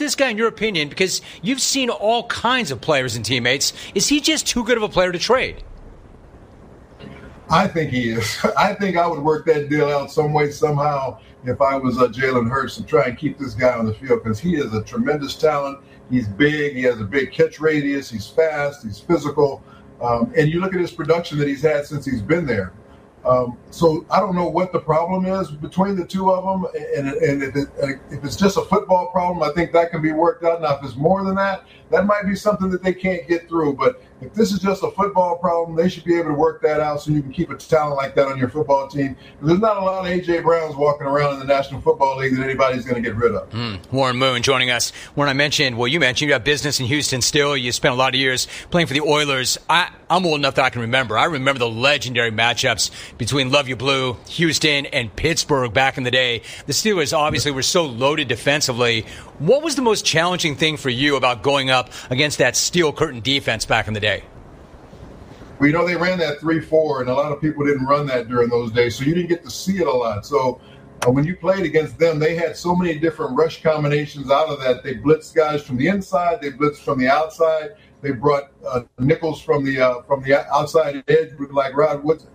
this guy, in your opinion, because you've seen all kinds of players and teammates, is he just too good of a player to trade? I think he is. I think I would work that deal out some way, somehow, if I was Jalen Hurts, to try and keep this guy on the field, because he is a tremendous talent. He's big. He has a big catch radius. He's fast. He's physical. And you look at his production that he's had since he's been there. So I don't know what the problem is between the two of them. And if it's just a football problem, I think that can be worked out. Now, if it's more than that, that might be something that they can't get through. But if this is just a football problem, they should be able to work that out so you can keep a talent like that on your football team. There's not a lot of A.J. Browns walking around in the National Football League that anybody's going to get rid of. Warren Moon joining us. Warren, you mentioned you have business in Houston still. You spent a lot of years playing for the Oilers. I'm old enough that I can remember. I remember the legendary matchups between Love You Blue, Houston, and Pittsburgh back in the day. The Steelers obviously were so loaded defensively. What was the most challenging thing for you about going up against that steel curtain defense back in the day? Well, they ran that 3-4, and a lot of people didn't run that during those days, so you didn't get to see it a lot. So when you played against them, they had so many different rush combinations out of that. They blitzed guys from the inside. They blitzed from the outside. They brought nickels from the outside edge, like Rod Woodson,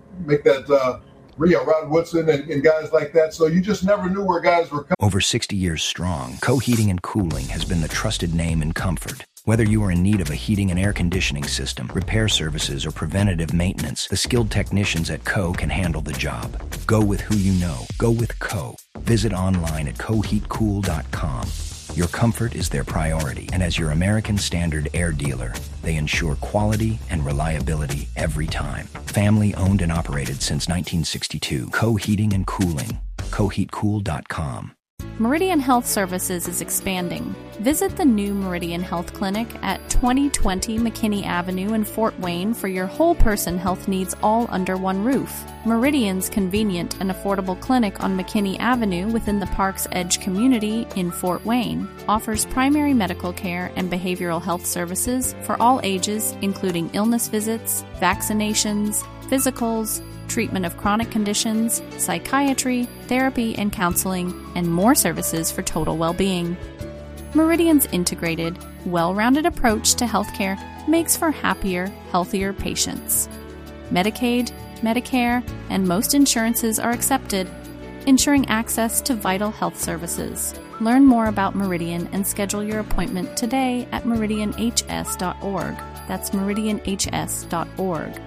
Rod Woodson and guys like that. So you just never knew where guys were coming. Over 60 years strong, Co Heating and Cooling has been the trusted name in comfort. Whether you are in need of a heating and air conditioning system, repair services, or preventative maintenance, the skilled technicians at Co can handle the job. Go with who you know. Go with Co. Visit online at coheatcool.com. Your comfort is their priority, and as your American Standard air dealer, they ensure quality and reliability every time. Family owned and operated since 1962. Co Heating and Cooling. coheatcool.com. Meridian Health Services is expanding. Visit the new Meridian Health Clinic at 2020 McKinney Avenue in Fort Wayne for your whole-person health needs all under one roof. Meridian's convenient and affordable clinic on McKinney Avenue within the Park's Edge community in Fort Wayne offers primary medical care and behavioral health services for all ages, including illness visits, vaccinations, physicals, treatment of chronic conditions, psychiatry, therapy and counseling, and more services for total well-being. Meridian's integrated, well-rounded approach to healthcare makes for happier, healthier patients. Medicaid, Medicare, and most insurances are accepted, ensuring access to vital health services. Learn more about Meridian and schedule your appointment today at meridianhs.org. That's meridianhs.org.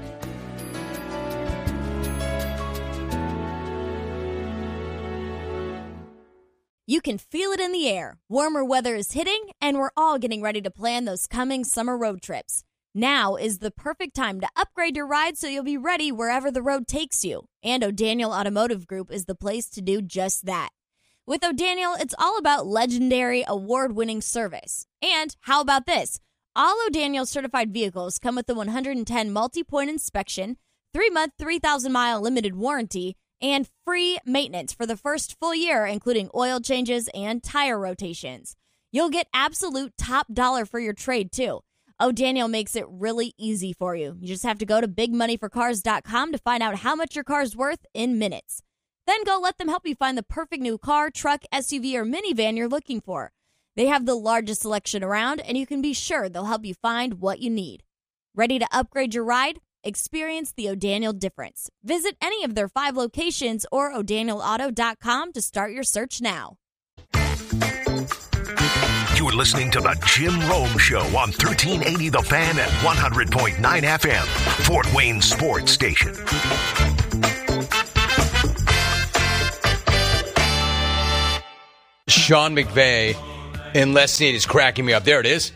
You can feel it in the air. Warmer weather is hitting, and we're all getting ready to plan those coming summer road trips. Now is the perfect time to upgrade your ride so you'll be ready wherever the road takes you. And O'Daniel Automotive Group is the place to do just that. With O'Daniel, it's all about legendary, award-winning service. And how about this? All O'Daniel certified vehicles come with a 110 multi-point inspection, 3-month, 3,000-mile limited warranty, and free maintenance for the first full year, including oil changes and tire rotations. You'll get absolute top dollar for your trade, too. O'Daniel makes it really easy for you. You just have to go to bigmoneyforcars.com to find out how much your car's worth in minutes. Then go let them help you find the perfect new car, truck, SUV, or minivan you're looking for. They have the largest selection around, and you can be sure they'll help you find what you need. Ready to upgrade your ride? Experience the O'Daniel difference. Visit any of their 5 locations or o'danielauto.com to start your search now. You're listening to the Jim Rome Show on 1380 The Fan and 100.9 FM, Fort Wayne Sports Station. Sean McVay in Les Snead is cracking me up. There it is.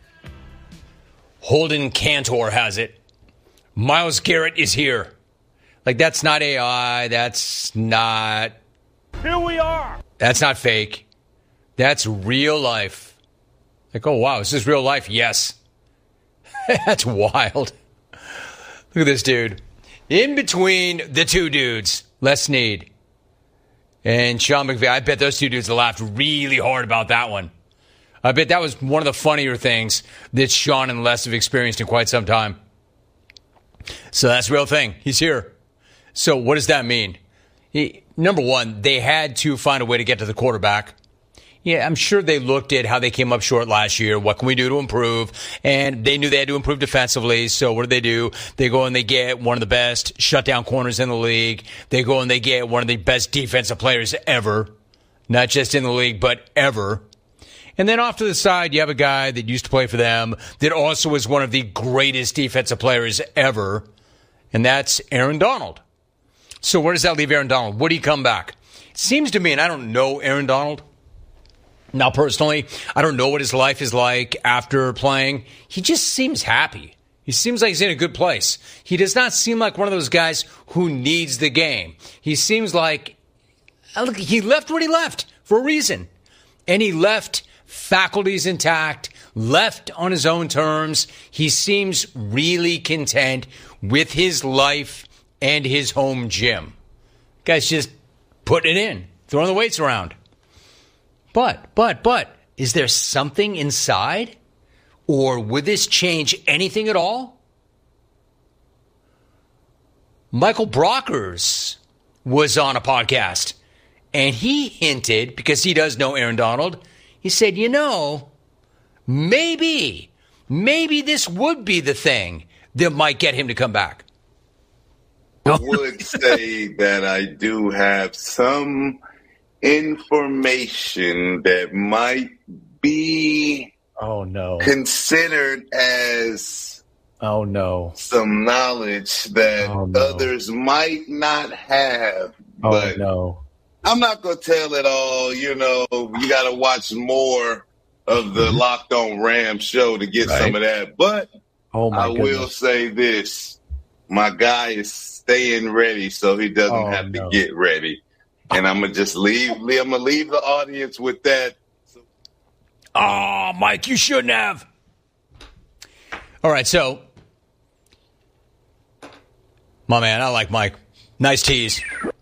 Holden Cantor has it. Myles Garrett is here. Like, that's not AI. That's not... Here we are. That's not fake. That's real life. Like, oh, wow, is this real life? Yes. That's wild. Look at this dude. In between the two dudes, Les Snead and Sean McVay, I bet those two dudes laughed really hard about that one. I bet that was one of the funnier things that Sean and Les have experienced in quite some time. So that's a real thing. He's here. So what does that mean? Number one, they had to find a way to get to the quarterback. Yeah, I'm sure they looked at how they came up short last year. What can we do to improve? And they knew they had to improve defensively. So what do? They go and they get one of the best shutdown corners in the league. They go and they get one of the best defensive players ever. Not just in the league, but ever. And then off to the side, you have a guy that used to play for them that also is one of the greatest defensive players ever. And that's Aaron Donald. So where does that leave Aaron Donald? Would he come back? It seems to me, and I don't know Aaron Donald. Now, personally, I don't know what his life is like after playing. He just seems happy. He seems like he's in a good place. He does not seem like one of those guys who needs the game. He seems like, look, he left what he left for a reason. And he left faculties intact, left on his own terms. He seems really content with his life and his home gym. Guy's just putting it in, throwing the weights around. But, is there something inside? Or would this change anything at all? Michael Brockers was on a podcast, and he hinted, because he does know Aaron Donald, he said, maybe this would be the thing that might get him to come back. I would say that I do have some information that might be considered as some knowledge that others might not have. But I'm not going to tell it all. You got to watch more of the Locked On Rams show to get some of that. But I will say this. My guy is staying ready so he doesn't have to get ready. And I'm going to just leave the audience with that. Oh, Mike, you shouldn't have. All right, so, my man, I like Mike. Nice tease.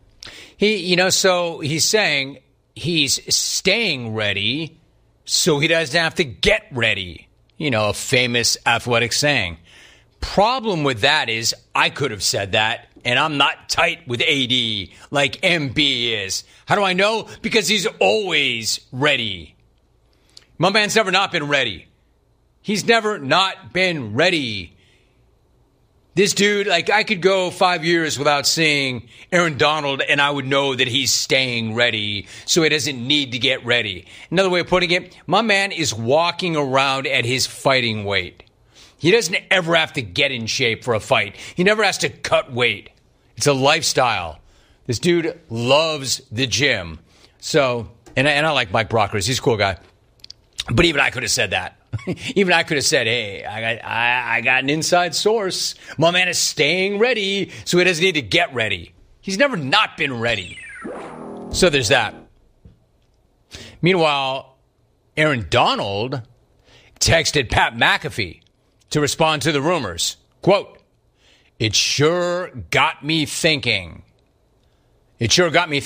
So he's saying he's staying ready so he doesn't have to get ready. A famous athletic saying. Problem with that is I could have said that, and I'm not tight with AD like MB is. How do I know? Because he's always ready. My man's never not been ready. He's never not been ready. This dude, I could go 5 years without seeing Aaron Donald, and I would know that he's staying ready, so he doesn't need to get ready. Another way of putting it, my man is walking around at his fighting weight. He doesn't ever have to get in shape for a fight. He never has to cut weight. It's a lifestyle. This dude loves the gym. So, and I like Mike Brockers. He's a cool guy. But even I could have said that. Even I could have said, hey, I got an inside source. My man is staying ready, so he doesn't need to get ready. He's never not been ready. So there's that. Meanwhile, Aaron Donald texted Pat McAfee to respond to the rumors. Quote, it sure got me thinking. Here's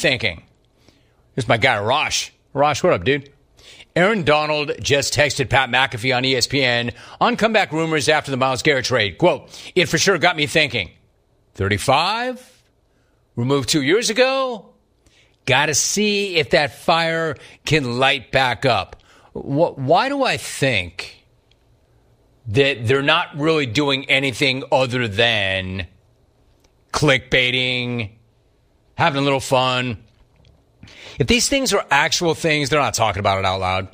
my guy, Arash. Arash, what up, dude? Aaron Donald just texted Pat McAfee on ESPN on comeback rumors after the Myles Garrett trade. Quote, it for sure got me thinking. 35? Removed 2 years ago? Got to see if that fire can light back up. Why do I think that they're not really doing anything other than clickbaiting, having a little fun? If these things are actual things, they're not talking about it out loud.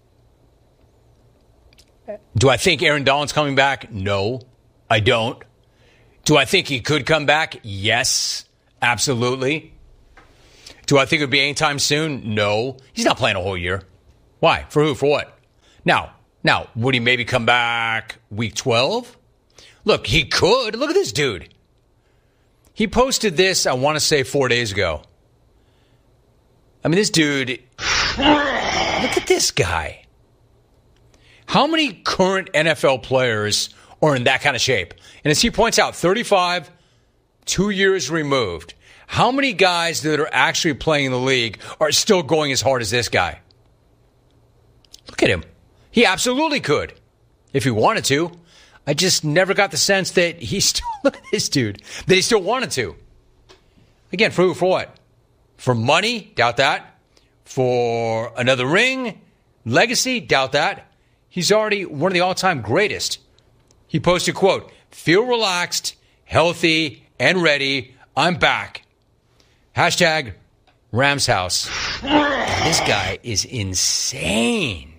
Do I think Aaron Donald's coming back? No, I don't. Do I think he could come back? Yes, absolutely. Do I think it would be anytime soon? No. He's not playing a whole year. Why? For who? For what? Now, would he maybe come back week 12? Look, he could. Look at this dude. He posted this, I want to say 4 days ago. I mean, this dude, look at this guy. How many current NFL players are in that kind of shape? And as he points out, 35, 2 years removed. How many guys that are actually playing in the league are still going as hard as this guy? Look at him. He absolutely could, if he wanted to. I just never got the sense that he still, look at this dude, that he still wanted to. Again, for who? For what? For money? Doubt that. for another ring, legacy, doubt that. He's already one of the all-time greatest. He posted, quote, "Feel relaxed, healthy, and ready. I'm back." Hashtag Rams House. This guy is insane.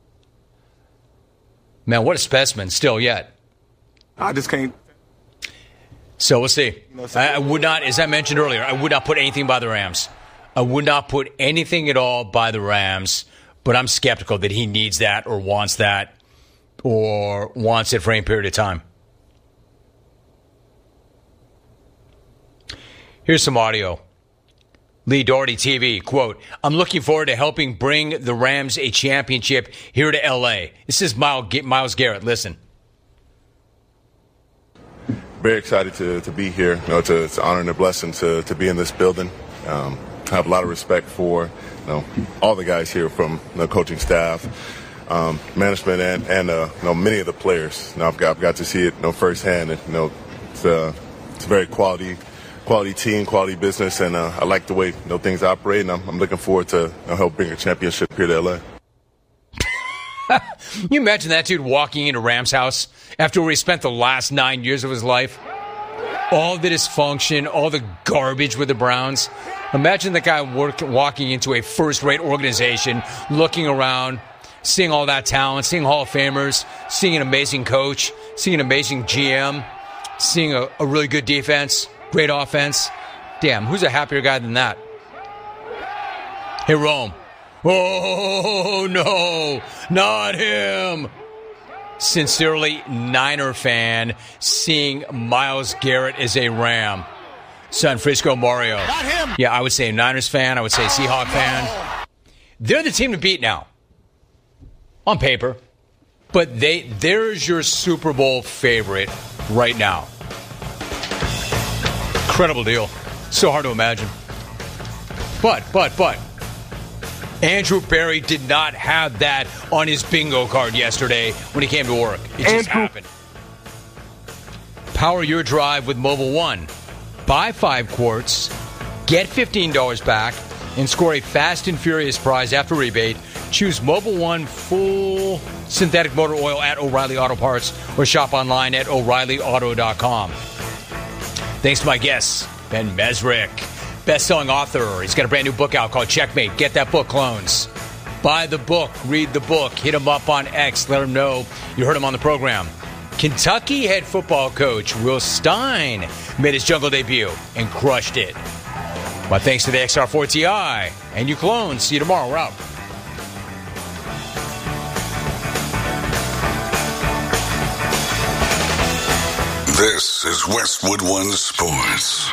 Man, what a specimen still yet. I just can't. So we'll see. I would not, as I mentioned earlier, I would not put anything by the Rams. I would not put anything at all by the Rams, but I'm skeptical that he needs that or wants it for any period of time. Here's some audio. Lee Doherty TV, quote, "I'm looking forward to helping bring the Rams a championship here to L.A." This is Myles Garrett. Listen. Very excited to be here. It's an honor and a blessing to be in this building. I have a lot of respect for all the guys here from the coaching staff, management, and many of the players. I've got to see it firsthand. And, it's a very quality team, quality business, and I like the way things operate. And I'm looking forward to help bring a championship here to LA. Can you imagine that dude walking into Rams House after where he spent the last 9 years of his life? All the dysfunction, all the garbage with the Browns. Imagine the guy walking into a first-rate organization, looking around, seeing all that talent, seeing Hall of Famers, seeing an amazing coach, seeing an amazing GM, seeing a really good defense, great offense. Damn, who's a happier guy than that? Hey, Rome. Oh, no, not him. Sincerely, Niner fan, seeing Myles Garrett as a Ram. San Francisco Mario. Not him. Yeah, I would say Niners fan. I would say Seahawk fan. They're the team to beat now. On paper. But there's your Super Bowl favorite right now. Incredible deal. So hard to imagine. But. Andrew Berry did not have that on his bingo card yesterday when he came to work. It just happened. Power your drive with Mobil 1. Buy 5 quarts, get $15 back, and score a fast and furious prize after rebate. Choose Mobil 1 full synthetic motor oil at O'Reilly Auto Parts or shop online at O'ReillyAuto.com. Thanks to my guests, Ben Mesrick, best-selling author. He's got a brand new book out called Checkmate. Get that book, clones. Buy the book. Read the book. Hit him up on X. Let him know you heard him on the program. Kentucky head football coach Will Stein made his jungle debut and crushed it. My thanks to the XR4 Ti and you clones. See you tomorrow. We're out. This is Westwood One Sports.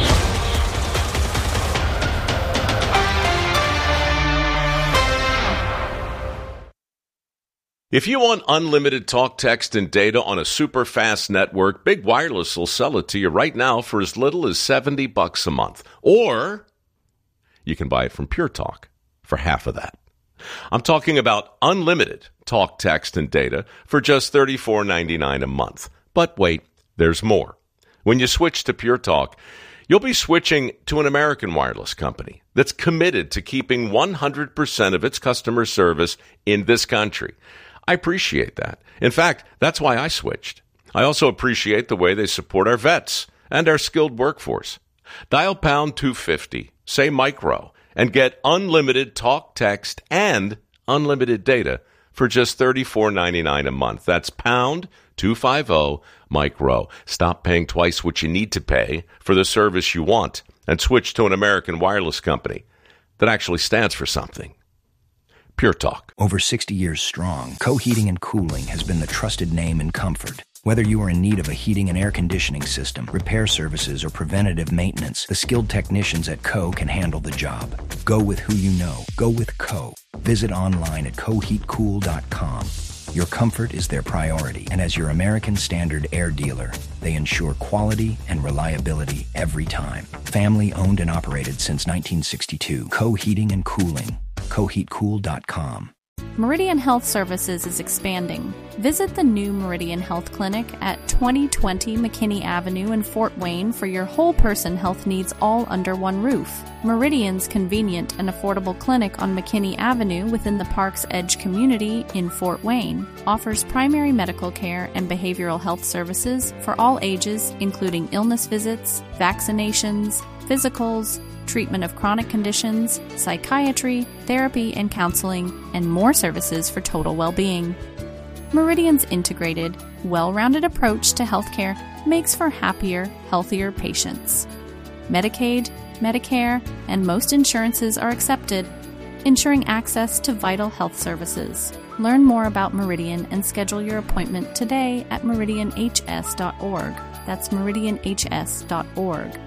If you want unlimited talk, text, and data on a super fast network, Big Wireless will sell it to you right now for as little as $70 a month. Or you can buy it from Pure Talk for half of that. I'm talking about unlimited talk, text, and data for just $34.99 a month. But wait, there's more. When you switch to Pure Talk, you'll be switching to an American wireless company that's committed to keeping 100% of its customer service in this country. I appreciate that. In fact, that's why I switched. I also appreciate the way they support our vets and our skilled workforce. Dial pound 250, say micro, and get unlimited talk, text, and unlimited data for just $34.99 a month. That's pound 250 micro. Stop paying twice what you need to pay for the service you want and switch to an American wireless company that actually stands for something. Pure Talk. Over 60 years strong, Co Heating and Cooling has been the trusted name in comfort. Whether you are in need of a heating and air conditioning system, repair services, or preventative maintenance, the skilled technicians at Co can handle the job. Go with who you know. Go with Co. Visit online at coheatcool.com. Your comfort is their priority, and as your American Standard air dealer, they ensure quality and reliability every time. Family owned and operated since 1962. Co Heating and Cooling. coheatcool.com. Meridian Health Services is expanding. Visit the new Meridian Health Clinic at 2020 McKinney Avenue in Fort Wayne for your whole person health needs all under one roof. Meridian's convenient and affordable clinic on McKinney Avenue within the Park's Edge community in Fort Wayne offers primary medical care and behavioral health services for all ages, including illness visits, vaccinations, physicals, treatment of chronic conditions, psychiatry, therapy and counseling, and more services for total well-being. Meridian's integrated, well-rounded approach to healthcare makes for happier, healthier patients. Medicaid, Medicare, and most insurances are accepted, ensuring access to vital health services. Learn more about Meridian and schedule your appointment today at meridianhs.org. That's meridianhs.org.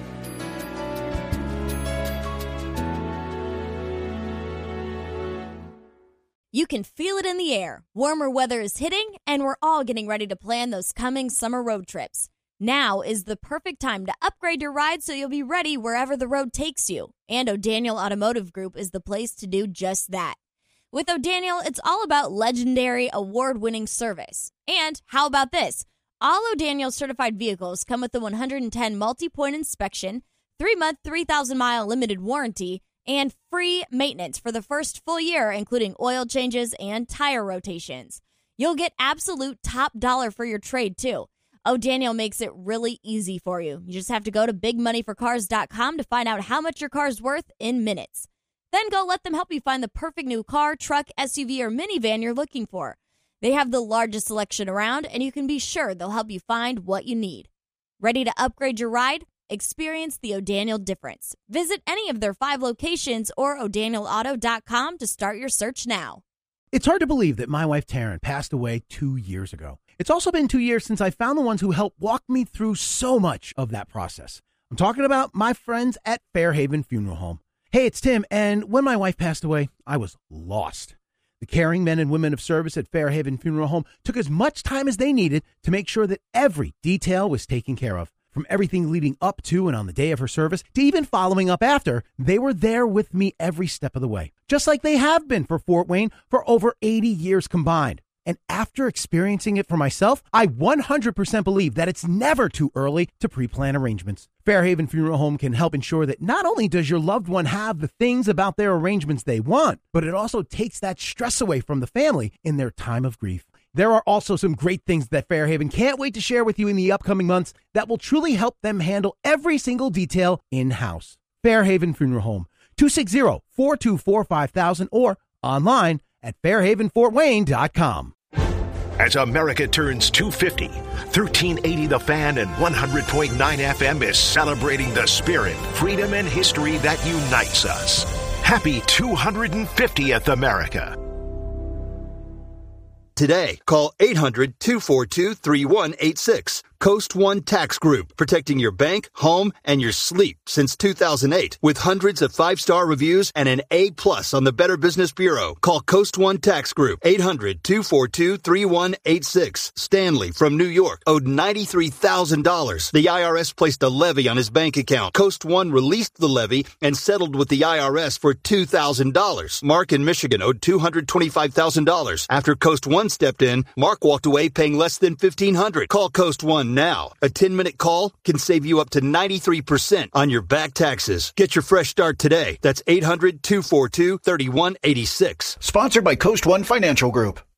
You can feel it in the air. Warmer weather is hitting, and we're all getting ready to plan those coming summer road trips. Now is the perfect time to upgrade your ride so you'll be ready wherever the road takes you. And O'Daniel Automotive Group is the place to do just that. With O'Daniel, it's all about legendary, award-winning service. And how about this? All O'Daniel certified vehicles come with the 110 multi-point inspection, 3-month, 3,000-mile limited warranty, and free maintenance for the first full year, including oil changes and tire rotations. You'll get absolute top dollar for your trade, too. O'Daniel makes it really easy for you. You just have to go to bigmoneyforcars.com to find out how much your car's worth in minutes. Then go let them help you find the perfect new car, truck, SUV, or minivan you're looking for. They have the largest selection around, and you can be sure they'll help you find what you need. Ready to upgrade your ride? Experience the O'Daniel difference. Visit any of their 5 locations or o'danielauto.com to start your search now. It's hard to believe that my wife Taryn passed away 2 years ago. It's also been 2 years since I found the ones who helped walk me through so much of that process. I'm talking about my friends at Fairhaven Funeral Home. Hey, it's Tim, and when my wife passed away, I was lost. The caring men and women of service at Fairhaven Funeral Home took as much time as they needed to make sure that every detail was taken care of. From everything leading up to and on the day of her service to even following up after, they were there with me every step of the way, just like they have been for Fort Wayne for over 80 years combined. And after experiencing it for myself, I 100% believe that it's never too early to pre-plan arrangements. Fairhaven Funeral Home can help ensure that not only does your loved one have the things about their arrangements they want, but it also takes that stress away from the family in their time of grief. There are also some great things that Fairhaven can't wait to share with you in the upcoming months that will truly help them handle every single detail in-house. Fairhaven Funeral Home, 260-424-5000 or online at fairhavenfortwayne.com. As America turns 250, 1380 The Fan and 100.9 FM is celebrating the spirit, freedom, and history that unites us. Happy 250th America. Today, call 800-242-3186. Coast One Tax Group, protecting your bank, home, and your sleep since 2008. With hundreds of 5-star reviews and an A+ on the Better Business Bureau. Call Coast One Tax Group, 800-242-3186. Stanley from New York owed $93,000. The IRS placed a levy on his bank account. Coast One released the levy and settled with the IRS for $2,000. Mark in Michigan owed $225,000. After Coast One stepped in, Mark walked away paying less than $1,500. Call Coast One now. A 10-minute call can save you up to 93% on your back taxes. Get your fresh start today. That's 800-242-3186. Sponsored by Coast One Financial Group.